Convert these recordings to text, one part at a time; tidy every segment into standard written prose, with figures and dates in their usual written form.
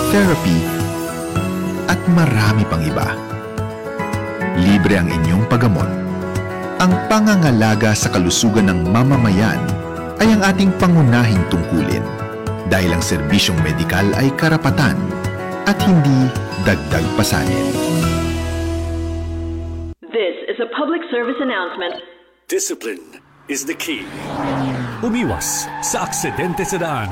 therapy, at marami pang iba. Libre ang inyong paggamot. Ang pangangalaga sa kalusugan ng mamamayan ay ang ating pangunahing tungkulin dahil ang serbisyong medikal ay karapatan at hindi dagdag pasanin. This is a public service announcement. Discipline is the key. Umiwas sa aksidente sa daan.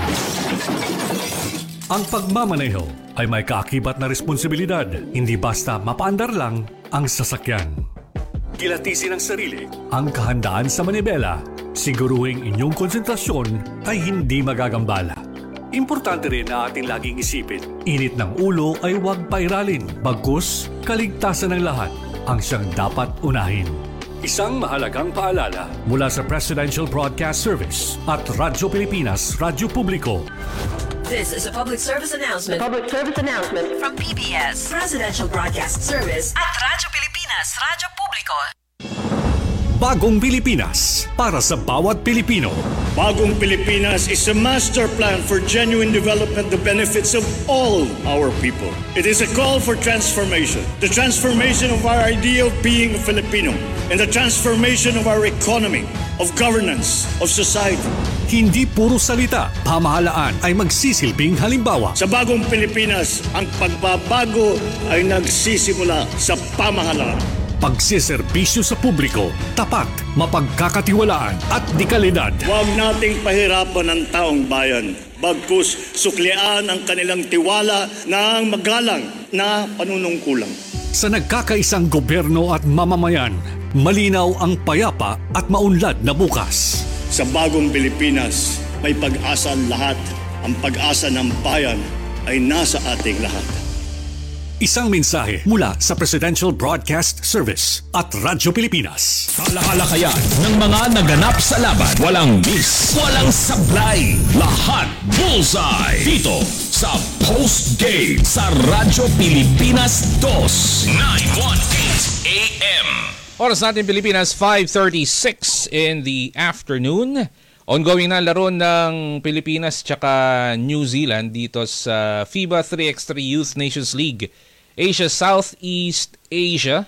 Ang pagmamaneho ay may kaakibat na responsibilidad, hindi basta mapaandar lang ang sasakyan. Kilatisin ang sarili, ang kahandaan sa manibela, siguruhing inyong konsentrasyon ay hindi magagambala. Importante rin na ating laging isipin, init ng ulo ay huwag pairalin, bagkus kaligtasan ng lahat ang siyang dapat unahin. Isang mahalagang paalala mula sa Presidential Broadcast Service at Radyo Pilipinas, Radyo Publiko. This is a public service announcement. Public service announcement from PBS, Presidential Broadcast Service at Radyo Pilipinas, Radyo Publiko. Bagong Pilipinas para sa bawat Pilipino. Bagong Pilipinas is a master plan for genuine development, the benefits of all our people. It is a call for transformation. The transformation of our idea of being a Filipino and the transformation of our economy, of governance, of society. Hindi puro salita, pamahalaan ay magsisilbing halimbawa. Sa Bagong Pilipinas, ang pagbabago ay nagsisimula sa pamahalaan. Pagsiservisyo sa publiko, tapat, mapagkakatiwalaan at dekalidad. Huwag nating pahirapan ang taong bayan. Bagkus suklian ang kanilang tiwala ng magalang na panunungkulang. Sa nagkakaisang gobyerno at mamamayan, malinaw ang payapa at maunlad na bukas. Sa Bagong Pilipinas, may pag-asa ang lahat. Ang pag-asa ng bayan ay nasa ating lahat. Isang mensahe mula sa Presidential Broadcast Service at Radyo Pilipinas. Kalakayan ng mga naganap sa laban. Walang miss, walang sablay. Lahat bullseye. Dito sa Post Game sa Radyo Pilipinas 2, 918 AM. Oras natin Pilipinas, 5:36 in the afternoon. Ongoing na laro ng Pilipinas tsaka New Zealand dito sa FIBA 3x3 Youth Nations League. Asia, Southeast Asia.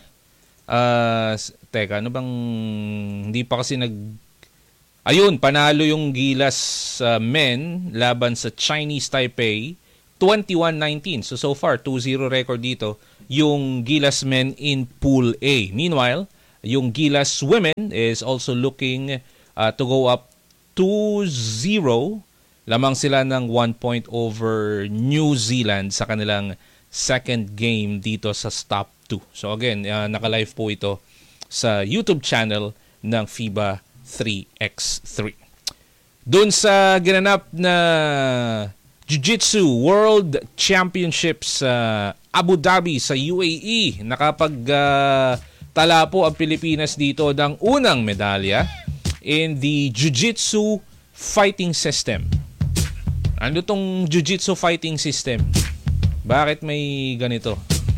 Teka, ano bang... Hindi pa kasi Ayun, panalo yung Gilas men laban sa Chinese Taipei. 21-19. So far, 2-0 record dito. Yung Gilas men in Pool A. Meanwhile, yung Gilas women is also looking to go up 2-0. Lamang sila ng 1 point over New Zealand sa kanilang second game dito sa Stop 2. So again, naka-live po ito sa YouTube channel ng FIBA 3x3. Doon sa ginanap na Jiu-Jitsu World Championships sa Abu Dhabi sa UAE, nakapagtala po ang Pilipinas dito ng unang medalya in the Jiu-Jitsu fighting system. Ano tong Jiu-Jitsu fighting system? Bakit may ganito?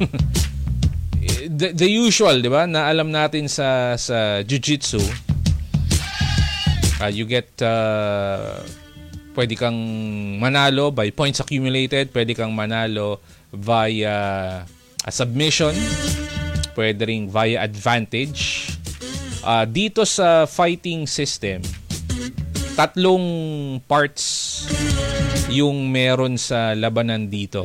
the usual, di ba? Na alam natin sa Jiu-Jitsu, you get pwede kang manalo by points accumulated, pwede kang manalo via a submission, pwede ring via advantage. Dito sa fighting system, 3 parts yung meron sa labanan dito.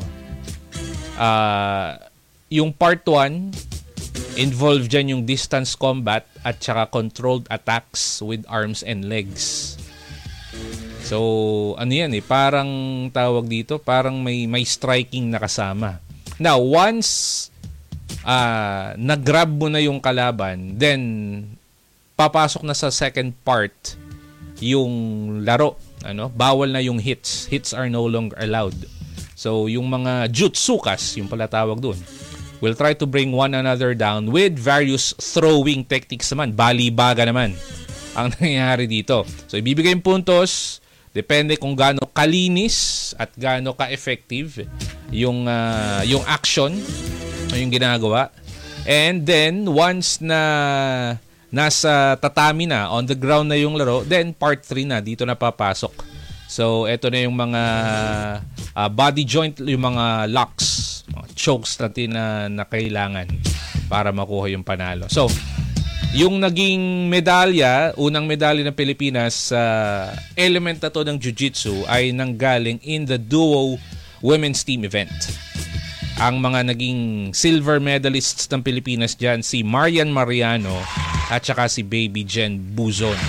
Yung part 1, involved dyan yung distance combat at saka controlled attacks with arms and legs. So, ano yan parang tawag dito, parang may striking na kasama. Now, once nag-grab mo na yung kalaban, then papasok na sa second part yung laro. Bawal na yung hits. Hits are no longer allowed. So, yung mga jutsukas, yung pala tawag doon, will try to bring one another down with various throwing techniques naman. Bali-baga naman ang nangyayari dito. So, ibibigay yung puntos. Depende kung gaano kalinis at gaano ka-effective yung action yung ginagawa. And then, once na nasa tatami na, on the ground na yung laro, then part 3 na, dito na papasok So, ito na yung mga body joint, yung mga locks, mga chokes natin na kailangan para makuha yung panalo. So, yung naging medalya, unang medalya ng Pilipinas sa element na to ng Jiu-Jitsu ay nanggaling in the duo women's team event. Ang mga naging silver medalists ng Pilipinas dyan, si Marian Mariano at saka si Baby Jen Buzon.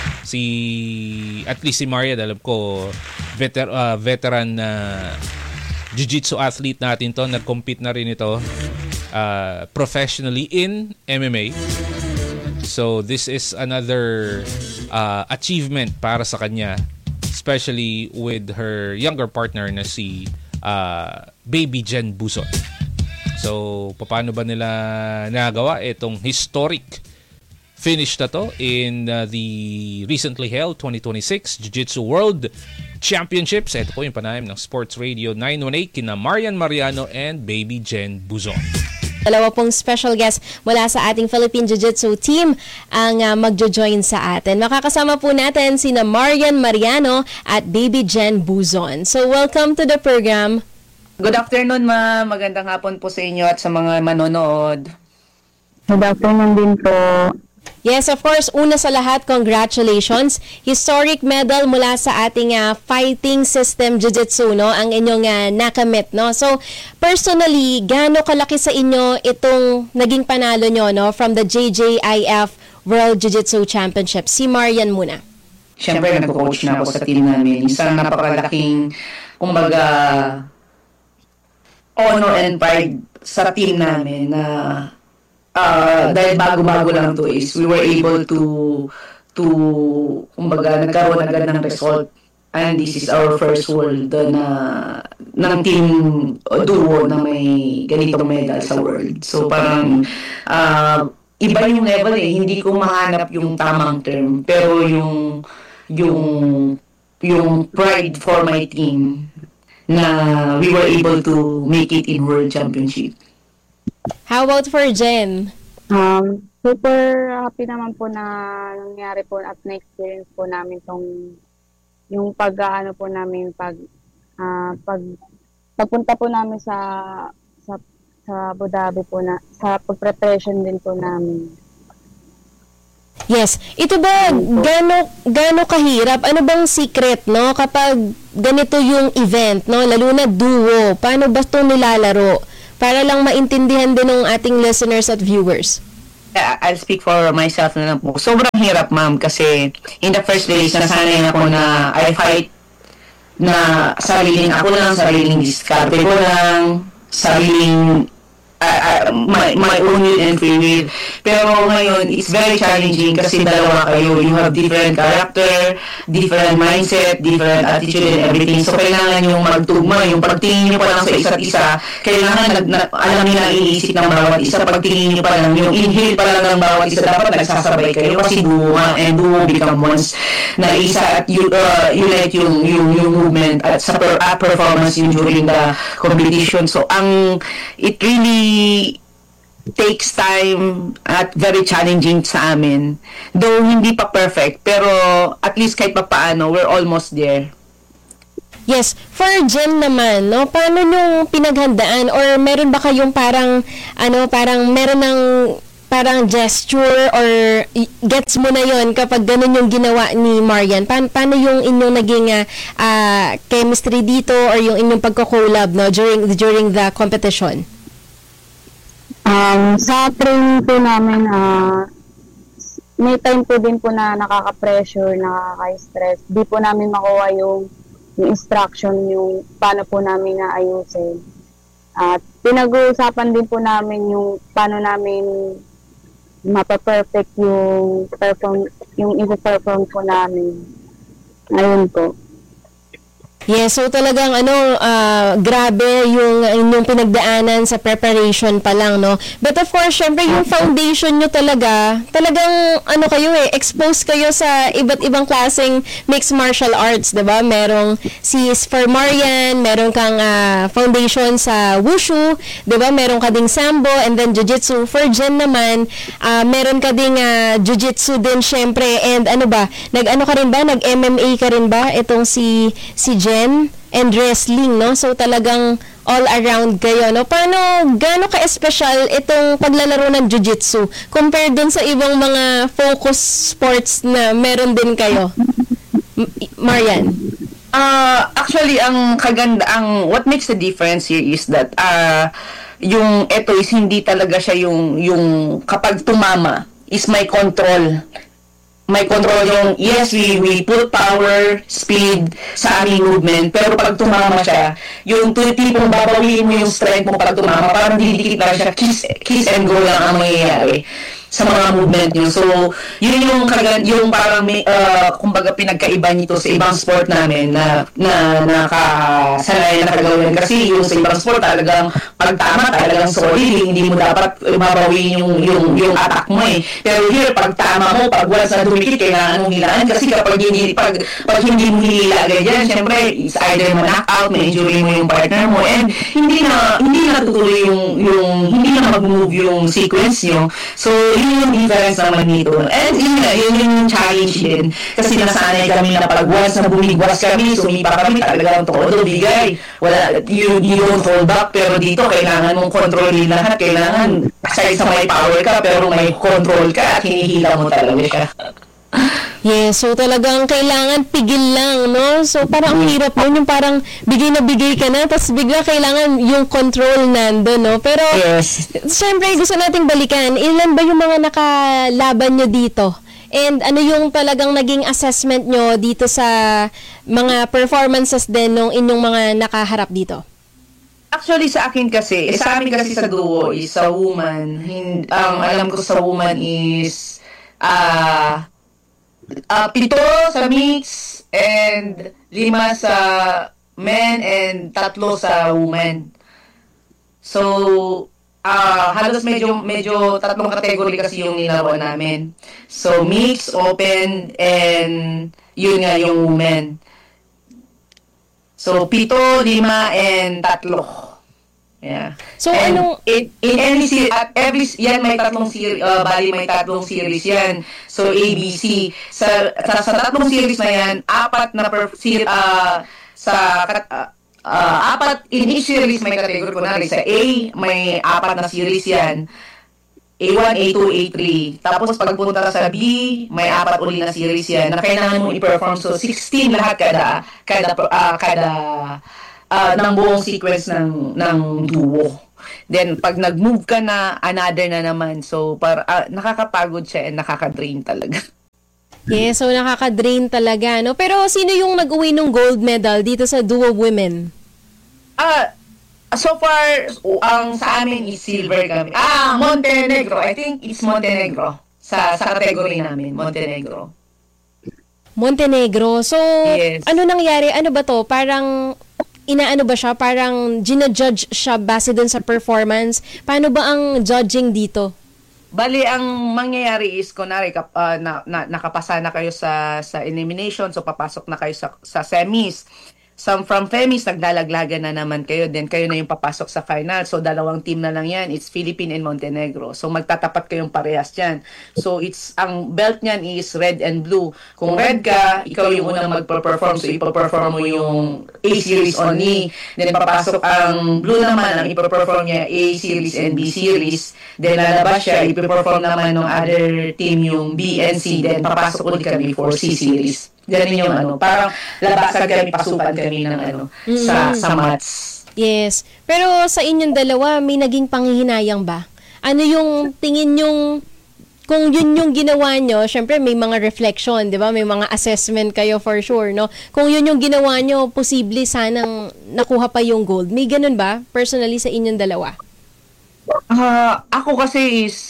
At least si Marian, alam ko, veteran na Jiu-Jitsu athlete natin to. Nag-compete na rin ito professionally in MMA. So this is another achievement para sa kanya, especially with her younger partner na si Baby Jen Buzon. So paano ba nila nagawa itong historic finish na to in the recently held 2026 Jiu-Jitsu World Championships? Ito po yung panayam ng Sports Radio 918 kina Marian Mariano and Baby Jen Buzon. Dalawa pong special guest mula sa ating Philippine Jiu-Jitsu team ang magjo-join sa atin. Makakasama po natin sina Marian Mariano at Baby Jen Buzon. So welcome to the program. Good afternoon, ma'am. Magandang hapon po sa inyo at sa mga manonood. Good afternoon din po. Yes, of course. Una sa lahat, congratulations. Historic medal mula sa ating fighting system jiu-jitsu, no? Ang inyong nakamit, no? So, personally, gaano kalaki sa inyo itong naging panalo nyo, no? From the JJIF World Jiu-Jitsu Championship. Si Marian muna. Siyempre, nag-coach na ako sa team namin. Isang napakalaking, kumbaga, honor and pride sa team namin na dahil bago-bago lang to is we were able to kumbaga nagkaroon agad ng result, and this is our first world ng team duo na may ganitong medal sa world. So parang iba yung level hindi ko mahanap yung tamang term, pero yung pride for my team na we were able to make it in World Championship. How about for Jen? Super happy naman po na nangyari po at na-experience po namin yung pagpunta po namin sa Abu Dhabi po na sa preparation din po namin. Yes. Ito ba, gaano kahirap? Ano bang secret, no? Kapag ganito yung event, no? Lalo na duo, paano ba ito nilalaro? Para lang maintindihan din ng ating listeners at viewers. I'll speak for myself na lang po. Sobrang hirap, ma'am, kasi in the first place, nasanay ako na I fight na sariling diskarte ko lang, sariling my own will and free will. Pero ngayon, it's very challenging kasi dalawa kayo. You have different character, different mindset, different attitude and everything. So, kailangan yung magtugma. Yung pagtingin nyo pa lang sa isa't isa, kailangan alam nyo na iniisip ng bawat isa. Pagtingin nyo pa lang, yung inhale pa lang ng bawat isa, dapat nagsasabay kayo kasi duo and duo become once na isa at unite yung movement at sa performance yun during the competition. So, it really takes time at very challenging sa amin. Though hindi pa perfect, pero at least kahit pa paano, we're almost there. Yes, for Jen naman, no, paano nyung pinaghandaan or meron ba kayong parang meron ng parang gesture or gets mo na yon kapag ganun yung ginawa ni Marian? Paano yung inyong naging chemistry dito or yung inyong pagko-collab, no, during the competition? Sa training po namin, may time po din po na nakaka-pressure, nakaka-stress. Di po namin makuha yung instruction, yung paano po namin naayusin. At pinag-uusapan din po namin yung paano namin mapa-perfect yung i-perform po namin. Ayun po. Yes, so talagang grabe yung pinagdaanan sa preparation pa lang, no? But of course, syempre yung foundation nyo talagang exposed kayo sa iba't ibang klaseng mixed martial arts, 'di ba? Merong for Marian, meron kang foundation sa wushu, 'di ba? Meron ka ding sambo and then jiu-jitsu. For Jen naman, meron ka ding jiu-jitsu din syempre. And nag-ano ka rin ba? Nag-MMA ka rin ba? Itong si Jen and wrestling, no? So talagang all around kayo, no? Gaano ka-espesyal itong paglalaro ng jiu-jitsu compared dun sa ibang mga focus sports na meron din kayo? Marian? Actually, what makes the difference here is that yung ito is hindi talaga siya yung kapag tumama is may control yung, yes, we put power, speed sa aming movement, pero pag tumama siya, yung tipong babawiin mo yung strength mo pag tumama, parang didikit lang siya, kiss and go lang ang mangyayari sa mga movement nyo. So, yun yung parang kumbaga pinagkaiba nito sa ibang sport namin na nakasanayan na kagawin. Kasi yung sa ibang sport talagang pagtama, talagang solid, hindi mo dapat mabawin yung attack mo eh. Pero here, pagtama mo, pag wala sa dumikit, kailangan mong hilaan. Kasi kapag hindi mo hilila ganyan, syempre, it's either ma-knockout, ma-injury mo yung partner mo, and hindi na tutuloy hindi na mag-move yung sequence nyo. So, yun yung difference naman dito. And yun yung challenge din. Kasi nasanay kami na pag once na bumigwas kami, sumipa kami, talagang todo, bigay. You don't hold back, pero dito, kailangan mong kontrolin lahat. Kailangan, aside sa may power ka, pero may control ka at hinihila mo talaga siya. Yes, so talagang kailangan pigil lang, no? So parang ang hirap nun, yung parang bigay na bigay ka na, tapos bigla kailangan yung control nando, no? Pero, yes, syempre gusto nating balikan, ilan ba yung mga nakalaban nyo dito? And ano yung talagang naging assessment nyo dito sa mga performances din ng inyong mga nakaharap dito? Actually, sa akin kasi, sa amin kasi sa duo is sa woman. Ang alam ko sa woman is 7 sa mix and 5 sa men and 3 sa women. So, halos medyo 3 category kasi yung nilaro namin. So, mix, open, and yun nga yung women. So, 7, 5, and 3. Yeah. So, and in any series, at yan may 3 series, bali may 3 series yan. So, ABC. Sa 3 series na yan, 4 na in each series may category. Kunwari, sa A, may 4 na series yan. A1, A2, A3. Tapos, pagpunta ka sa B, may 4 uli na series yan na kailangan mong i-perform. So, 16 lahat kada ng buong sequence ng duo. Then, pag nag-move ka na, another na naman. So, nakakapagod siya and nakaka-drain talaga. Yeah, so nakaka-drain talaga, no? Pero sino yung nag-uwi ng gold medal dito sa duo women? So far, sa amin is silver kami. Montenegro. I think it's Montenegro. Sa category namin, Montenegro. So, yes. Ano nangyari? Ano ba to? Parang inaano ba siya? Parang ginajudge siya base dun sa performance? Paano ba ang judging dito? Bali, ang mangyayari is, kunwari, nakapasa na kayo sa elimination, so papasok na kayo sa semis. From semis, naglalaglagan na naman kayo, then kayo na yung papasok sa final. So, 2 team na lang yan. It's Philippines and Montenegro. So, magtatapat kayong parehas dyan. So, ang belt niyan is red and blue. Kung red ka, ikaw yung unang magpa-perform. So, ipa-perform mo yung A series only. Then, papasok ang blue naman, ang ipa-perform niya A series and B series. Then, lalabas siya, ipa-perform naman ng other team yung B and C. Then, papasok ulit kami for C series. Ganun yung parang labasan kami, pasukan kami ng sa mats. Yes. Pero sa inyong dalawa, may naging panghihinayang ba? Ano yung tingin yung, kung yun yung ginawa nyo, syempre may mga reflection, di ba? May mga assessment kayo for sure, no? Kung yun yung ginawa nyo, posible sanang nakuha pa yung gold. May ganun ba? Personally sa inyong dalawa? Ako kasi is,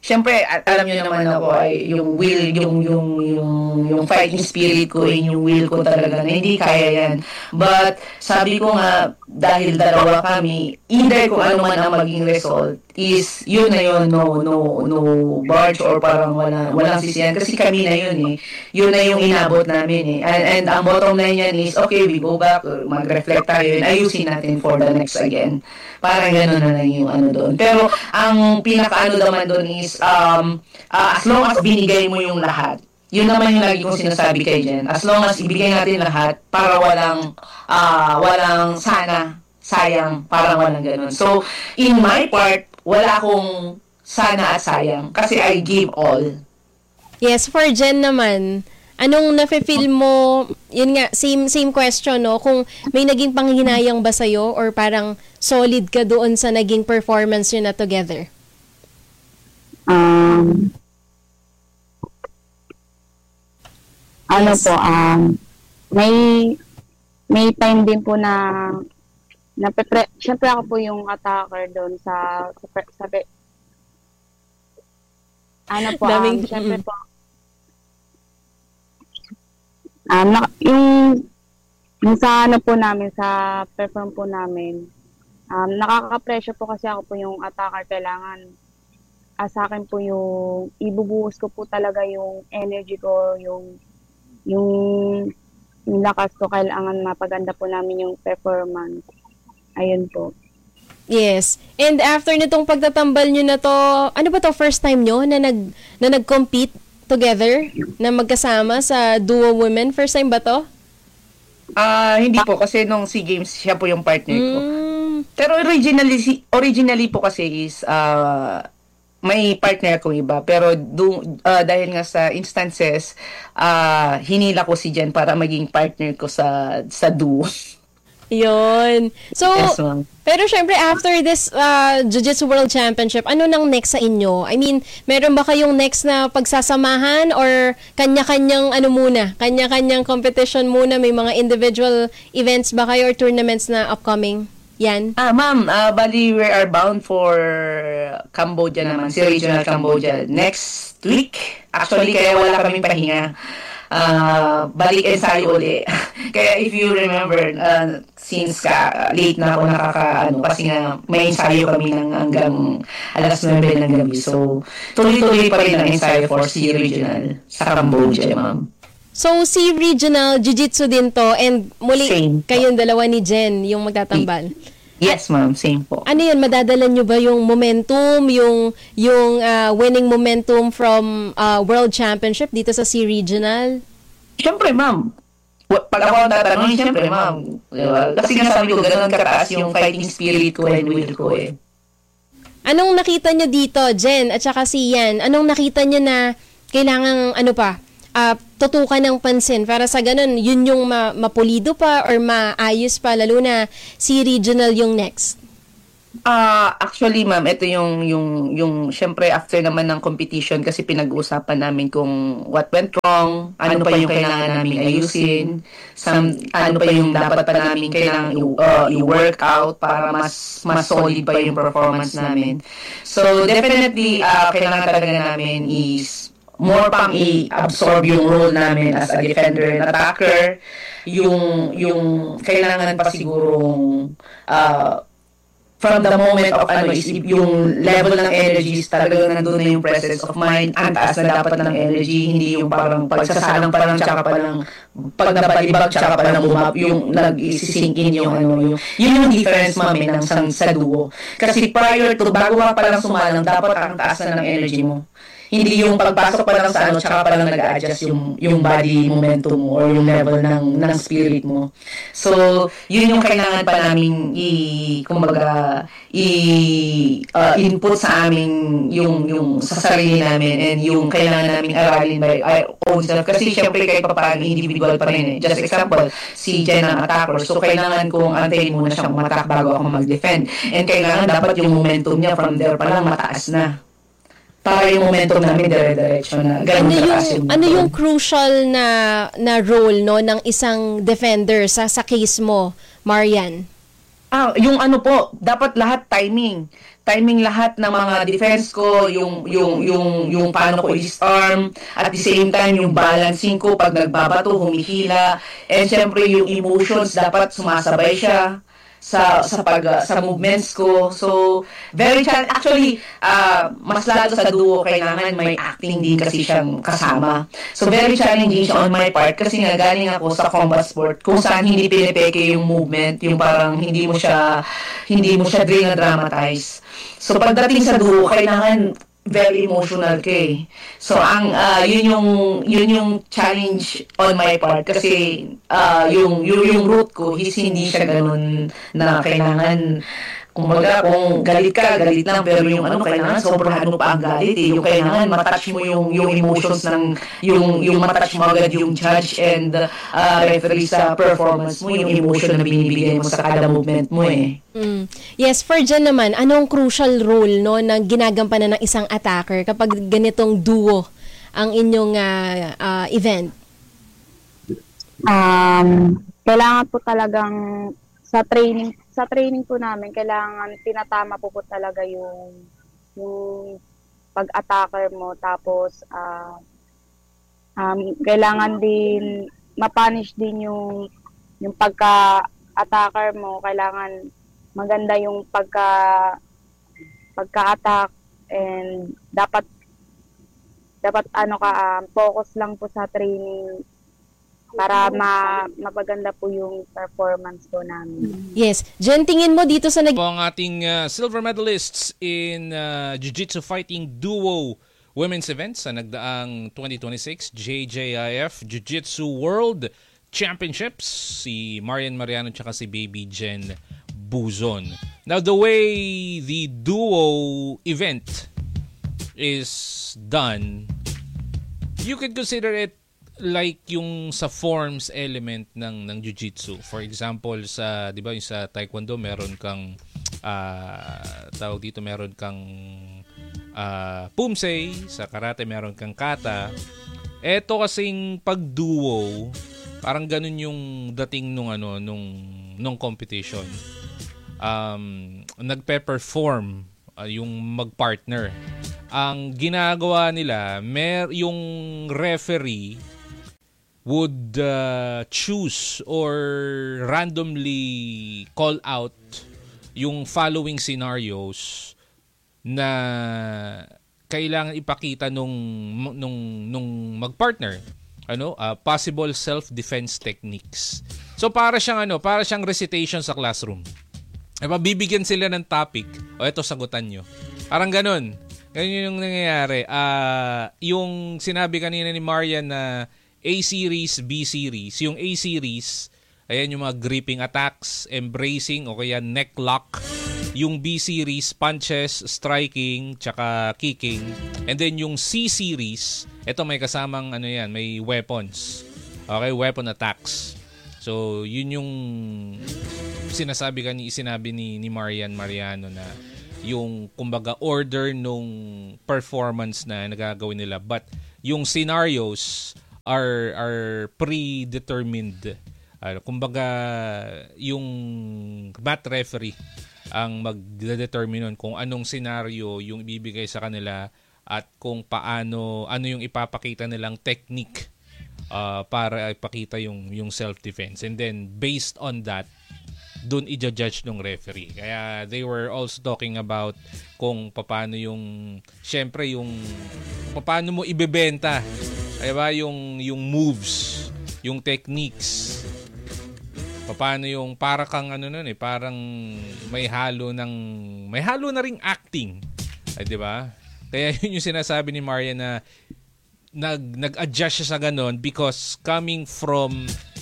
syempre, alam niyo naman ako ay yung will, yung fighting spirit ko, yung will ko talaga na hindi kaya yan. But sabi ko nga, dahil dalawa kami, either kung ano man ang maging result, is yun na yun, no barge or parang walang sisiyan. Kasi kami na yun eh. Yun na yung inabot namin eh. And ang bottom line yan is, okay, we go back, mag-reflect tayo, and ayusin natin for the next again. Parang gano'n na lang yung ano doon. Pero ang pinaka-ano naman doon is, as long as binigay mo yung lahat, yun naman yung lagi kong sinasabi kay Jen. As long as ibigay natin lahat, para walang sana, sayang, parang walang gano'n. So, in my part, wala akong sana at sayang. Kasi I give all. Yes, for Jen naman, anong nafe-feel mo, yun nga, same question, no? Kung may naging panghinayang ba sa'yo or parang solid ka doon sa naging performance nyo na together? May time din po na syempre ako po yung attacker doon sa syempre po yung sa ano po namin, sa perform po namin, nakaka-pressure po kasi ako po yung attacker. Kailangan sa akin po yung ibubuhos ko po talaga yung energy ko, yung lakas ko. Kailangan mapaganda po namin yung performance. Ayun po. Yes. And after nitong pagtatambal nyo na to, ano ba to, first time nyo na nag-compete together, na magkasama sa Duo Women? First time ba to? Hindi po, kasi nung SEA Games, siya po yung partner ko. Pero originally po kasi is, may partner akong iba. Pero dahil nga sa instances, hinila ko si Jen para maging partner ko sa Duo. Yun. So, yes, pero syempre after this Jiu-Jitsu World Championship, ano nang next sa inyo? I mean, meron ba kayong next na pagsasamahan or kanya-kanyang kanya-kanyang competition muna? May mga individual events ba kayo or tournaments na upcoming? Yan. Ma'am, bali we are bound for Cambodia naman, si Regional Cambodia next week. Actually, kaya wala kaming pahinga. Balik ensayo uli. Kaya if you remember, since late na ako kasi nga may ensayo kami hanggang alas 9 ng gabi. So, tuloy-tuloy pa rin ang ensayo for SEA Regional sa Cambodia, ma'am. So, SEA Regional, Jiu-Jitsu din to, and muli kayong dalawa ni Jen yung magtatambal. Yes, ma'am. Same po. Ano yun? Madadala nyo ba yung momentum, yung winning momentum from World Championship dito sa SEA Regional? Siyempre, ma'am. Pag ako tatanungin, siyempre, ma'am. Diba? Kasi nga sabi ko, gano'n kataas yung fighting spirit ko and will ko eh. Anong nakita nyo dito, Jen, at saka si Yan? Anong nakita nyo na kailangang, tutukan ng pansin para sa ganun, yun yung mapulido pa or maayos pa, lalo na si regional yung next? Actually, ma'am, ito yung syempre after naman ng competition, kasi pinag-uusapan namin kung what went wrong, ano pa yung kailangan namin ayusin, ano pa yung dapat pa namin kailangan i-work out para mas solid pa yung performance namin. So, definitely, kailangan talaga namin is more pang i-absorb yung role namin as a defender and attacker. Yung kailangan pa sigurong from the moment of is yung level ng energy talagang nandun na yung presence of mind, ang taas na dapat ng energy, hindi yung parang pagsasalang pa lang tsaka pa lang pag nabalibag tsaka pa lang yung nag-isisink in yung yung difference, mami, ng sa duo. Kasi prior to, bago ka pa lang sumalang, dapat ang taas na ng energy mo. Hindi yung pagpasok pa lang sa tsaka pa lang nag-a-adjust yung body momentum mo or yung level ng spirit mo. So, yun yung kailangan pa namin input sa amin yung sa sarili namin, and yung kailangan namin aralin by our own self. Kasi syempre kahit pa paano individual pa rin eh. Just example, si Jen ang attacker. So, kailangan kong antayin muna siyang umattack bago ako mag-defend. And kailangan dapat yung momentum niya from there pa lang mataas na. Para yung momentum namin dire-diretso na ganun kataas yung ano yung crucial na role, no, ng isang defender sa case mo, Marian? Yung ano po, dapat lahat timing. Timing lahat ng mga defense ko, yung paano ko i-disarm, at the same time yung balancing ko pag nagbabato, humihila, and syempre yung emotions dapat sumasabay siya sa movements ko. So very actually mas lalo sa duo kailangan may acting din kasi siyang kasama. So very challenging siya on my part kasi nga galing ako sa combat sport kung saan hindi pinipeke yung movement, yung parang hindi mo siya dramatize. So pagdating sa duo kailangan very emotional ka eh. So yun yung challenge on my part kasi yung root ko hindi siya ganun na kailangan kumbaga kung galit ka, galit lang, pero yung kailangan sobrahan mo pa ang galit eh. Yung kailangan matouch mo yung emotions ng yung matouch mo agad yung judge and referee sa performance mo, yung emotion na binibigay mo sa kada movement mo eh. Yes, for Jen naman, anong crucial role no na ginagampanan ng isang attacker kapag ganitong duo ang inyong event? Kailangan po talagang sa training po namin, kailangan tinatama po talaga yung pag-attacker mo. Tapos, kailangan din ma-punish din yung pagka-attacker mo. Kailangan maganda yung pagka-attack and dapat focus lang po sa training para mapaganda po yung performance po namin. Yes. Jen, tingin mo dito sa ang ating silver medalists in Jiu-Jitsu Fighting Duo Women's Events sa nagdaang 2026 JJIF Jiu-Jitsu World Championships, si Marian Mariano at si Baby Jen Buzon. Now, the way the duo event is done, you could consider it like yung sa forms element ng jiu-jitsu. For example, sa 'di ba yung sa taekwondo meron kang tawag dito, meron kang pumsei, sa karate meron kang kata. Eto kasing pag-duo, parang ganun yung dating nung competition. Nagpe-perform yung mag-partner. Ang ginagawa nila, yung referee would choose or randomly call out yung following scenarios na kailangan ipakita nung mag-partner. Possible self-defense techniques. So para siyang recitation sa classroom. Bibigyan sila ng topic, eto sagutan nyo. Parang ganun. Ganun yung nangyayari. Yung sinabi kanina ni Marian na A series, B series. Yung A series, ayan yung mga gripping attacks, embracing o kaya neck lock. Yung B series, punches, striking, tsaka kicking. And then yung C series, ito may kasamang may weapons. Okay, weapon attacks. So, yun yung sinabi ni Marian Mariano na yung kumbaga order nung performance na nagagawin nila. But yung scenarios are predetermined. Kumbaga yung mat referee ang magdedetermine kung anong scenario yung ibibigay sa kanila at kung ano yung ipapakita nilang technique para ipakita yung self-defense. And then based on that, dun i-judge ng referee. Kaya they were also talking about kung paano paano mo ibebenta, diba, yung moves, yung techniques. Paano yung para kang parang may halo na ring acting. Ay, di ba? Kaya yun yung sinasabi ni Maria na nag-adjust siya sa ganun because coming from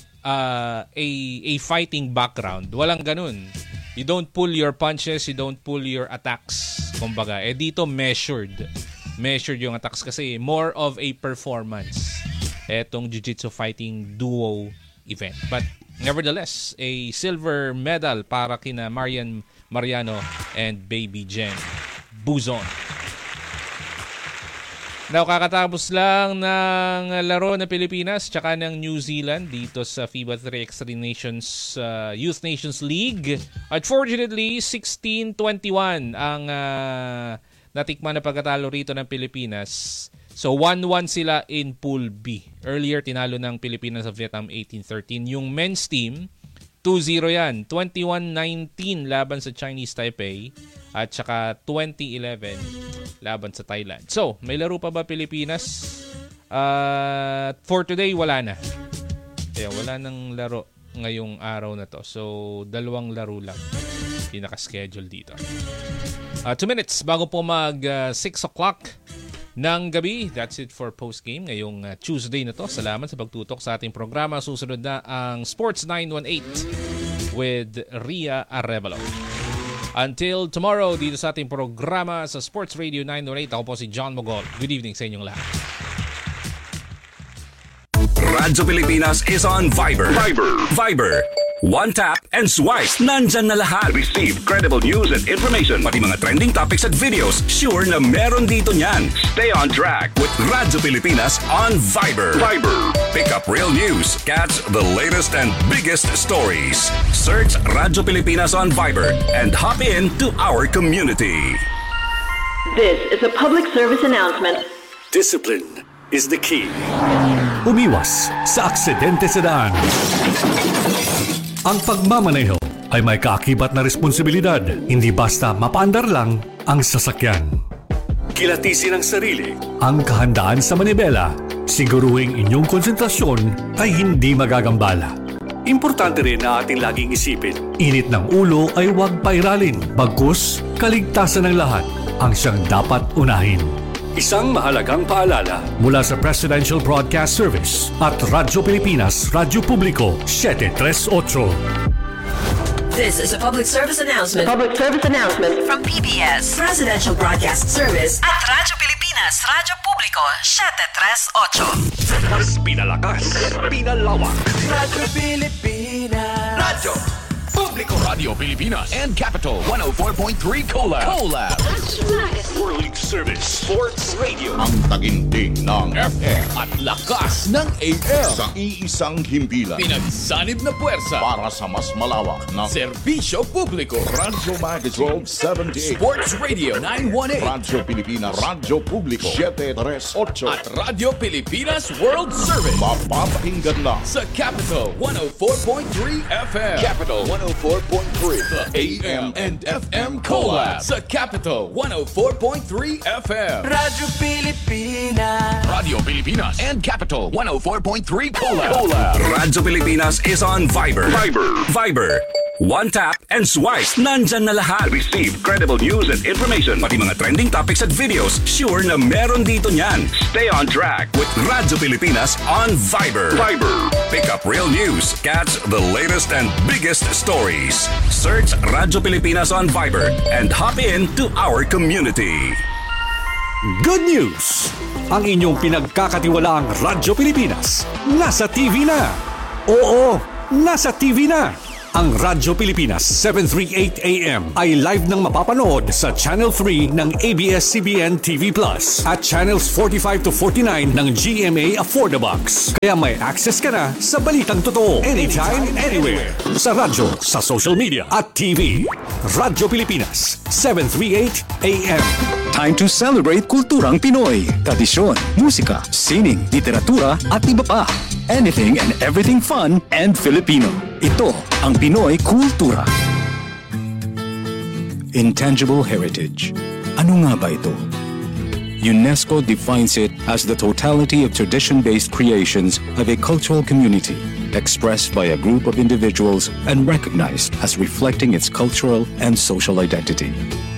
a fighting background, walang ganun. You don't pull your punches, you don't pull your attacks. Kumbaga, dito measured yung attacks kasi more of a performance etong Jiu-Jitsu Fighting Duo event. But nevertheless, a silver medal para kina Marian Mariano and Baby Jen Buzon. Now, kakatapos lang ng laro ng Pilipinas tsaka ng New Zealand dito sa FIBA 3x3 Nations Youth Nations League. Unfortunately, 16-21 ang natikman na pagkatalo rito ng Pilipinas. So 1-1 sila in Pool B. Earlier, tinalo ng Pilipinas sa Vietnam 18-13. Yung men's team, 2-0 yan. 21-19 laban sa Chinese Taipei at saka 20-11 laban sa Thailand. So, may laro pa ba Pilipinas? For today, wala na. Kaya wala nang laro ngayong araw na to. So, 2 laro lang pinaka-schedule dito. 2 minutes bago po mag 6 o'clock ng gabi. That's it for post-game ngayong Tuesday na to. Salamat sa pagtutok sa ating programa. Susunod na ang Sports 918 with Ria Arevalo. Until tomorrow, dito sa ating programa sa Sports Radio 918, ako po si John Mogol. Good evening sa inyong lahat. Radyo Pilipinas is on Viber. Viber. One tap and swipe. Nandyan na lahat. Receive credible news and information. Pati mga trending topics at videos. Sure na meron dito niyan. Stay on track with Radyo Pilipinas on Viber. Pick up real news. Catch the latest and biggest stories. Search Radyo Pilipinas on Viber and hop in to our community. This is a public service announcement. Discipline is the key. Umiwas sa aksidente sa daan. Ang pagmamaneho ay may kaakibat na responsibilidad. Hindi basta mapaandar lang ang sasakyan. Kilatisin ang sarili, ang kahandaan sa manibela. Siguruhing inyong konsentrasyon ay hindi magagambala. Importante rin na ating laging isipin, init ng ulo ay huwag pairalin. Bagkus, kaligtasan ng lahat ang siyang dapat unahin. Isang mahalagang paalala mula sa Presidential Broadcast Service at Radyo Pilipinas, Radyo Publiko 738. This is a public service announcement. From PBS, Presidential Broadcast Service at Radyo Pilipinas, Radyo Publiko 738. Mas pinalakas, pinalawak. Radyo Pilipinas. Radyo Publiko. Radio Pilipinas and Capital 104.3 Collab. That's right. World Service Sports Radio. Ang taginting ng FM At lakas ng AM. sa iisang himpilan Pinagsanib na puwersa. para sa mas malawak na Serbisyo Publiko. Radyo Magazine 78, Sports Radio 918. Radyo Pilipinas, Radyo Publiko 738. At Radio Pilipinas World Service. Mapapakinggan na Sa Capital 104.3 FM. Capital 104.3. The AM and FM Collab. Sa Capital 104.3 FM. Radyo Pilipinas. Radio Pilipinas and Capital 104.3 Collab. Radyo Pilipinas is on Viber. Viber. One tap and swipe. Nandyan na lahat. Receive credible news and information. Pati mga trending topics at videos. Sure na meron dito niyan. Stay on track with Radyo Pilipinas on Viber. Pick up real news. Catch the latest and biggest stories. Search Radyo Pilipinas on Viber and hop in to our community. Good news! Ang inyong pinagkakatiwalaang Radyo Pilipinas nasa TV na. Oo, nasa TV na. Ang Radyo Pilipinas 738 AM ay live nang mapapanood sa Channel 3 ng ABS-CBN TV Plus at Channels 45 to 49 ng GMA Affordabox. Kaya may access ka na sa balitang totoo anytime, anywhere. Sa radyo, sa social media at TV. Radyo Pilipinas 738 AM. Time to celebrate kulturang Pinoy. Tradisyon, musika, sining, literatura at iba pa. Anything and everything fun and Filipino. Ito ang Pinoy Kultura. Intangible heritage. Ano nga ba ito? UNESCO defines it as the totality of tradition-based creations of a cultural community, expressed by a group of individuals and recognized as reflecting its cultural and social identity.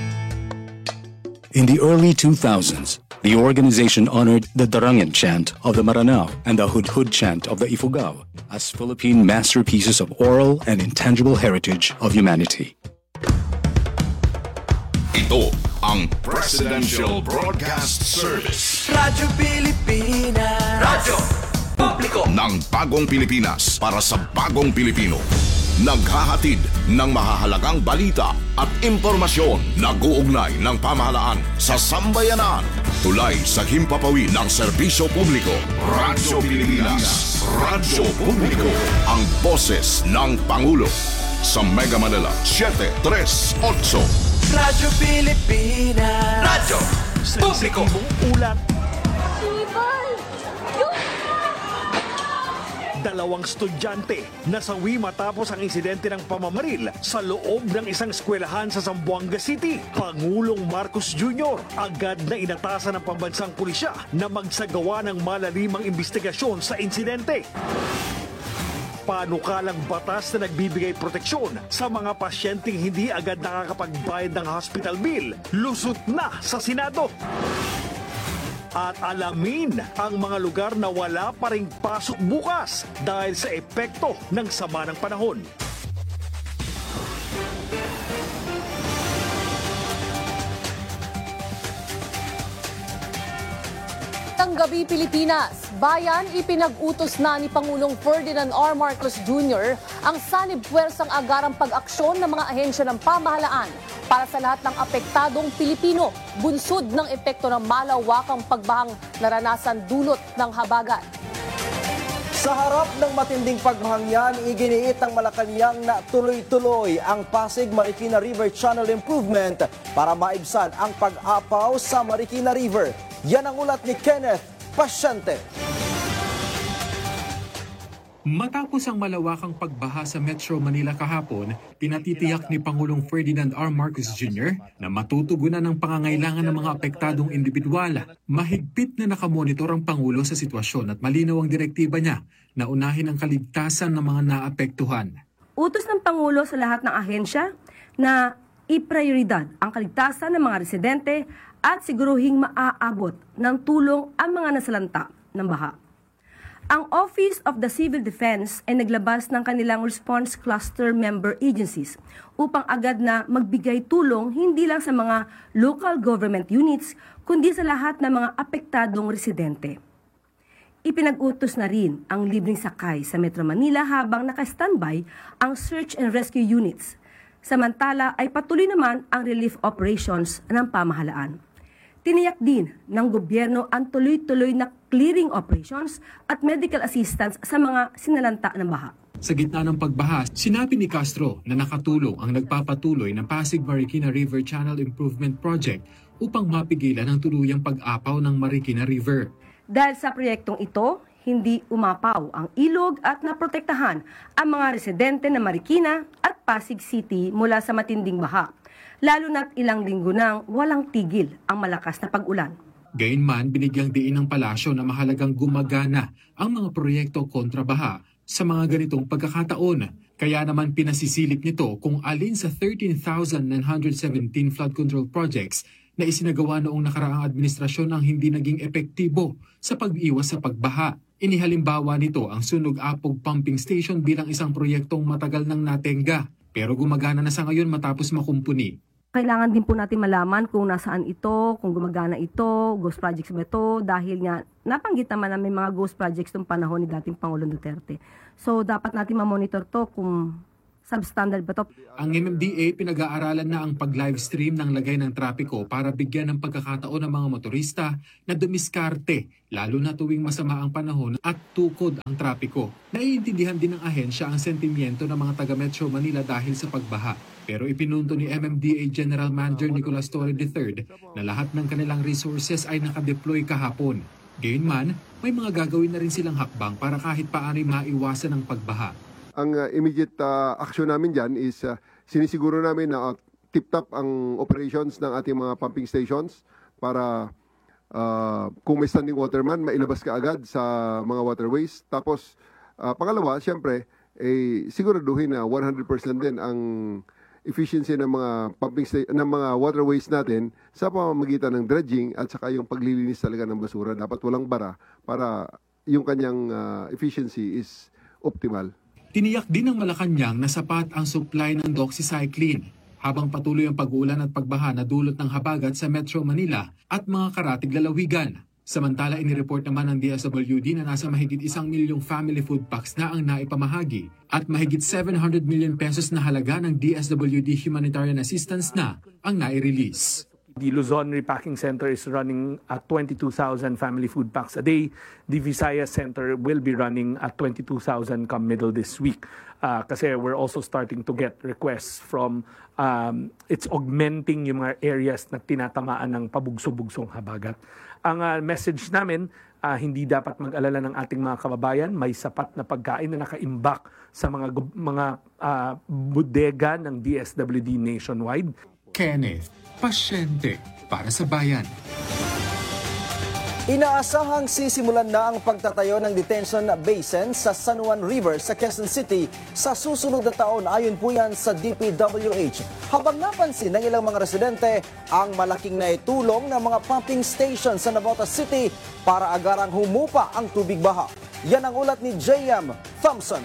In the early 2000s, the organization honored the Darangan chant of the Maranao and the Hudhud chant of the Ifugao as Philippine masterpieces of oral and intangible heritage of humanity. ito ang Presidential Broadcast Service. Radyo Pilipinas. Radyo Publiko ng bagong Pilipinas para sa bagong Pilipino. naghahatid ng mahahalagang balita at impormasyon na guugnay ng pamahalaan sa sambayanan. Tulay sa himpapawid ng serbisyo publiko. Radyo Pilipinas. Radyo Publiko. Ang boses ng Pangulo. Sa Mega Manila, 738. Radyo Pilipinas. Radyo Publiko. Ulat. Dalawang estudyante nasawi matapos ang insidente ng pamamaril sa loob ng isang eskwelahan sa Zamboanga City. Pangulong Marcos Jr. agad na inatasan ng pambansang pulisya na magsagawa ng malalimang investigasyon sa insidente. Panukalang batas na nagbibigay proteksyon sa mga pasyenteng hindi agad nakakapagbayad ng hospital bill, lusot na sa Senado. At alamin ang mga lugar na wala pa ring pasok bukas dahil sa epekto ng sama ng panahon. Gabi Pilipinas, bayan ipinag-utos na ni Pangulong Ferdinand R. Marcos Jr. ang sanib puwersang agarang pag-aksyon ng mga ahensya ng pamahalaan para sa lahat ng apektadong Pilipino, bunsod ng epekto ng malawakang pagbahang naranasan dulot ng habagat. Sa harap ng matinding pagbahang yan, iginiit ng Malacanang na tuloy-tuloy ang Pasig-Marikina River Channel Improvement para maibsan ang pag-apaw sa Marikina River. Yan ang ulat ni Kenneth Pasyente. Matapos ang malawakang pagbaha sa Metro Manila kahapon, pinatitiyak ni Pangulong Ferdinand R. Marcos Jr. na matutugunan ang pangangailangan ng mga apektadong individual. Mahigpit na nakamonitor ang Pangulo sa sitwasyon at malinaw ang direktiba niya na unahin ang kaligtasan ng mga naapektuhan. Utos ng Pangulo sa lahat ng ahensya na iprioridad ang kaligtasan ng mga residente at siguruhing maaabot ng tulong ang mga nasalanta ng baha. Ang Office of the Civil Defense ay naglabas ng kanilang response cluster member agencies upang agad na magbigay tulong hindi lang sa mga local government units kundi sa lahat ng mga apektadong residente. Ipinag-utos na rin ang libreng sakay sa Metro Manila habang naka-standby ang search and rescue units. Samantala ay patuloy naman ang relief operations ng pamahalaan. Tiniyak din ng gobyerno ang tuloy-tuloy na clearing operations at medical assistance sa mga sinalanta ng baha. Sa gitna ng pagbaha, sinabi ni Castro na nakatulong ang nagpapatuloy ng Pasig-Marikina River Channel Improvement Project upang mapigilan ang tuluyang pag-apaw ng Marikina River. Dahil sa proyektong ito, hindi umapaw ang ilog at naprotektahan ang mga residente ng Marikina at Pasig City mula sa matinding baha. Lalo na't ilang linggo nang walang tigil ang malakas na pag-ulan. Gayunman, binigyang diin ng palasyo na mahalagang gumagana ang mga proyekto kontra baha sa mga ganitong pagkakataon. Kaya naman pinasisilip nito kung alin sa 13,917 flood control projects na isinagawa noong nakaraang administrasyon ang hindi naging epektibo sa pag-iwas sa pagbaha. Inihalimbawa nito ang Sunog-Apog Pumping Station bilang isang proyektong matagal nang natenga pero gumagana na sa ngayon matapos makumpuni. Kailangan din po natin malaman kung nasaan ito, kung gumagana ito, ghost projects ba ito, dahil nga napanggit naman na may mga ghost projects noong panahon ni dating Pangulong Duterte. So dapat natin ma-monitor to kung substandard ba to. Ang MMDA pinag-aaralan na ang pag-livestream ng lagay ng trapiko para bigyan ng pagkakataon ng mga motorista na dumiskarte, lalo na tuwing masama ang panahon at tukod ang trapiko. Naiintindihan din ng ahensya ang sentimiento ng mga taga Metro Manila dahil sa pagbaha. Pero ipinunto ni MMDA General Manager Nicolas Torre III na lahat ng kanilang resources ay nakadeploy kahapon. Gayunman, may mga gagawin na rin silang hakbang para kahit paano'y maiwasan ang pagbaha. Ang immediate action namin dyan is sinisiguro namin na tip-top ang operations ng ating mga pumping stations para kung may standing waterman, mailabas ka agad sa mga waterways. Tapos, pangalawa, siyempre, siguraduhin na 100% din ang efficiency ng mga ng mga waterways natin sa pamamagitan ng dredging at saka yung paglilinis talaga ng basura. Dapat walang bara para yung kanyang efficiency is optimal. Tiniyak din ng Malacanang na sapat ang supply ng doxycycline habang patuloy ang pag-uulan at pagbaha na dulot ng habagat sa Metro Manila at mga karatig lalawigan. Samantala, inireport naman ng DSWD na nasa mahigit 1 milyong family food packs na ang naipamahagi at mahigit 700 million pesos na halaga ng DSWD humanitarian assistance na ang nai-release. The Luzon Repacking Center is running at 22,000 family food packs a day. The Visayas Center will be running at 22,000 come middle this week. Kasi we're also starting to get requests from, it's augmenting yung mga areas na tinatamaan ng pabugso-bugsong habagat. Ang message namin, hindi dapat mag-alala ng ating mga kababayan. May sapat na pagkain na nakaimbak sa mga bodega ng DSWD nationwide. Kenneth, pasyente para sa bayan. Inaasahang sisimulan na ang pagtatayo ng detention basin sa San Juan River sa Quezon City sa susunod na taon, ayon po yan sa DPWH. Habang napansin ng ilang mga residente ang malaking naitulong ng mga pumping station sa Navotas City para agarang humupa ang tubig baha. Yan ang ulat ni J.M. Thompson.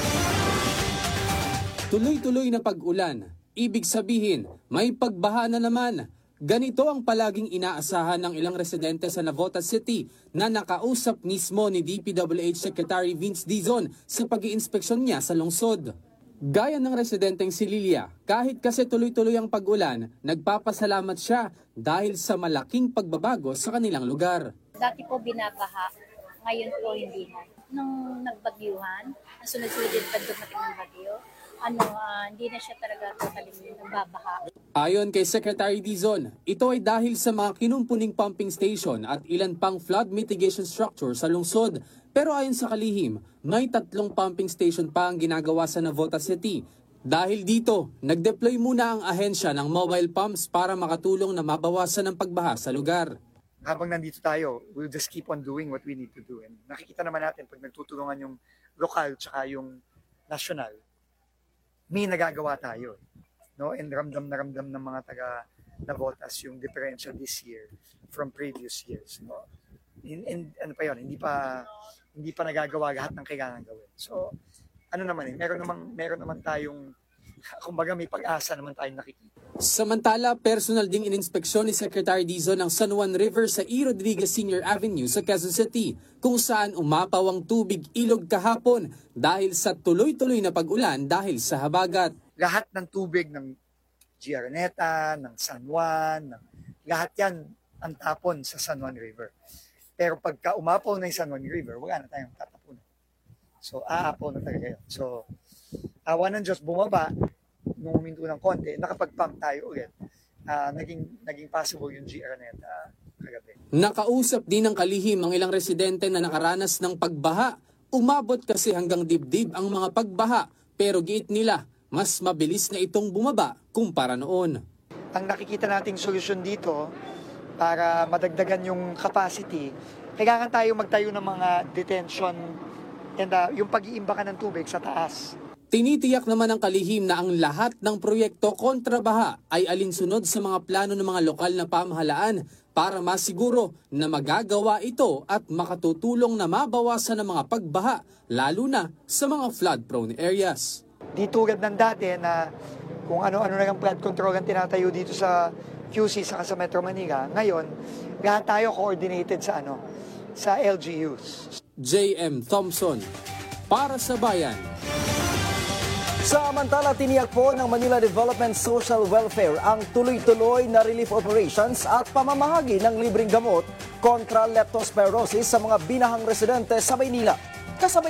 Tuloy-tuloy na pag-ulan, ibig sabihin may pagbaha na naman. Ganito ang palaging inaasahan ng ilang residente sa Navotas City na nakausap mismo ni DPWH Secretary Vince Dizon sa pag-iinspeksyon niya sa lungsod. Gaya ng residenteng si Lilia, kahit kasi tuloy-tuloy ang pag-ulan, nagpapasalamat siya dahil sa malaking pagbabago sa kanilang lugar. Dati po binabaha, ngayon po hindi na. Nung nagbagyuhan, nasunod-sunod din pag dumating ng bagyo, hindi na siya talaga totally nagbabaha. Ayon kay Secretary Dizon, ito ay dahil sa mga kinumpuning pumping station at ilan pang flood mitigation structure sa lungsod. Pero ayon sa kalihim, may 3 pumping station pa ang ginagawa sa Navotas City. Dahil dito, nag-deploy muna ang ahensya ng mobile pumps para makatulong na mabawasan ang pagbaha sa lugar. Habang nandito tayo, we'll just keep on doing what we need to do. And nakikita naman natin pag nagtutulungan yung lokal tsaka yung national, may nagagawa tayo. No? And ramdam ng mga taga Navotas yung differential this year from previous years. No? And ano pa yun, hindi pa nagagawa lahat ng kailangan gawin. So, ano naman meron naman tayong, kumbaga may pag-asa naman tayong nakikita. Samantala, personal ding ininspeksyon ni Secretary Dizon ng San Juan River sa E. Rodriguez Sr. Avenue sa Quezon City, kung saan umapaw ang tubig ilog kahapon dahil sa tuloy-tuloy na pag-ulan dahil sa habagat. Lahat ng tubig ng Giaraneta, ng San Juan, lahat yan ang tapon sa San Juan River. Pero pagka umapaw na yung San Juan River, wala na tayong tatapunan. So, aapaw na talaga yun. So, awa ng Diyos, bumaba, nung huminto ng konti, nakapag-pump tayo ulit. Naging possible yung Giaraneta kagabi. Nakausap din ng kalihim ang ilang residente na nakaranas ng pagbaha. Umabot kasi hanggang dibdib ang mga pagbaha, pero giit nila, mas mabilis na itong bumaba kumpara noon. Ang nakikita nating solusyon dito para madagdagan yung capacity, kailangan tayo magtayo ng mga detention and yung pag-iimbakan ng tubig sa taas. Tinitiyak naman ng kalihim na ang lahat ng proyekto kontra baha ay alinsunod sa mga plano ng mga lokal na pamahalaan para masiguro na magagawa ito at makatutulong na mabawasan ang mga pagbaha, lalo na sa mga flood-prone areas. Di tulad ng dati na kung ano-ano na yung flood control ang tinatayo dito sa QC saka sa Metro Manila, ngayon lahat tayo coordinated sa LGUs. J.M. Thompson, para sa Bayan. Samantala, tiniyak po ng Manila Development Social Welfare ang tuloy-tuloy na relief operations at pamamahagi ng libreng gamot kontra leptospirosis sa mga binahang residente sa Maynila. Kasabay